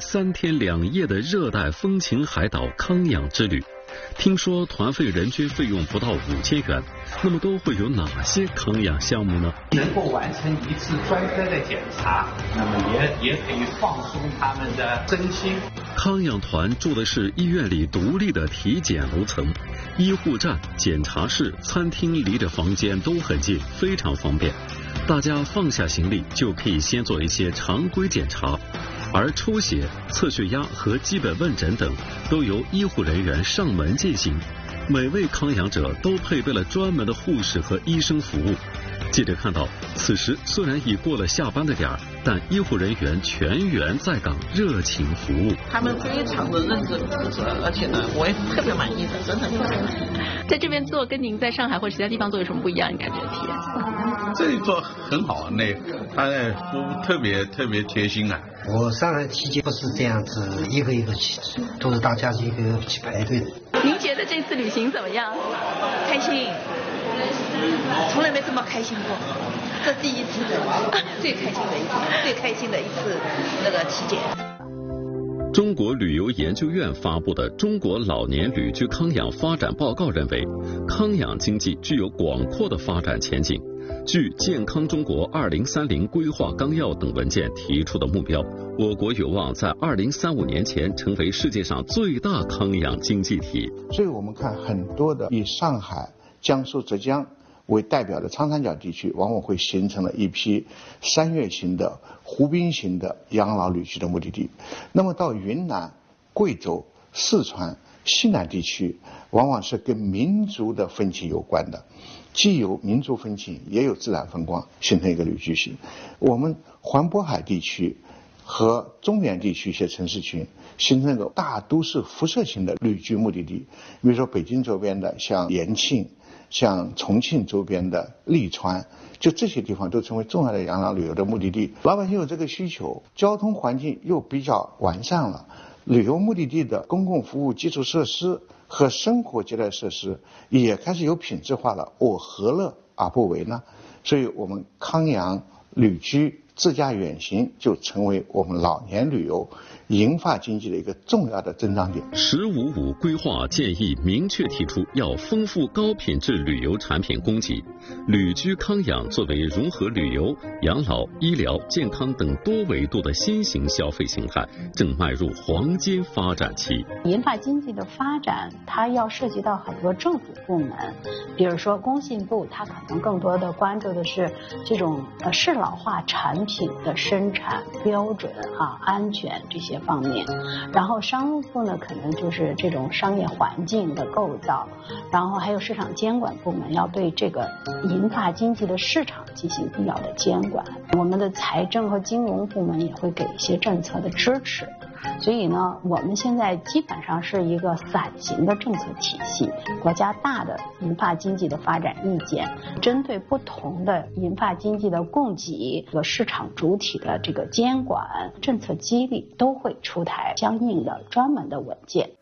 3天2夜的热带风情海岛康养之旅。听说团费人均费用不到5000元，那么都会有哪些康养项目呢？ 能够完成一次专科的检查，那么也可以放松他们的身心。 康养团住的是医院里独立的体检楼层，医护站、检查室、餐厅离着房间都很近，非常方便。大家放下行李就可以先做一些常规检查，而抽血、测血压和基本问诊等都由医护人员上门进行。每位康养者都配备了专门的护士和医生服务。记者看到，此时虽然已过了下班的点儿，但医护人员全员在岗，热情服务。 他们非常的认真负责，而且呢，我也特别满意的，真的。 在这边做跟您在上海或者其他地方做有什么不一样？你感觉体验？ 这里做很好，他的服务特别贴心啊。 我上海体检不是这样子一个一个去，都是大家一个去排队的。 您觉得这次旅行怎么样？ 开心，从来没这么开心过，这第一次，最开心的一次那个体检。 中国旅游研究院发布的《中国老年旅居康养发展报告》认为，康养经济具有广阔的发展前景。据《健康中国2030规划纲要》等文件提出的目标，我国有望在2035年前成为世界上最大康养经济体。 所以我们看很多的以上海、江苏、浙江为代表的长三角地区，往往会形成了一批山岳型的、湖滨型的养老旅居的目的地。那么到云南、贵州、四川、西南地区，往往是跟民族的风情有关的，既有民族风情，也有自然风光，形成一个旅居型。我们环渤海地区和中原地区一些城市群形成一个大都市辐射型的旅居目的地，比如说北京周边的像延庆，像重庆周边的利川，就这些地方都成为重要的养老旅游的目的地。老百姓有这个需求，交通环境又比较完善了，旅游目的地的公共服务基础设施和生活接待设施也开始有品质化了，我何乐而不为呢？所以我们康养旅居自驾远行就成为我们老年旅游银发经济的一个重要的增长点。 “15+5”规划建议明确提出要丰富高品质旅游产品供给。旅居康养作为融合旅游、养老、医疗、健康等多维度的新型消费形态，正迈入黄金发展期。 银发经济的发展，它要涉及到很多政府部门，比如说工信部，它可能更多的关注的是这种适老化产品的生产标准安全这些方面，然后商务部呢可能就是这种商业环境的构造，然后还有市场监管部门要对这个银发经济的市场进行必要的监管，我们的财政和金融部门也会给一些政策的支持。所以呢，我们现在基本上是一个伞形的政策体系，国家大的银发经济的发展意见，针对不同的银发经济的供给和市场主体的这个监管、政策激励，都会出台相应的专门的文件。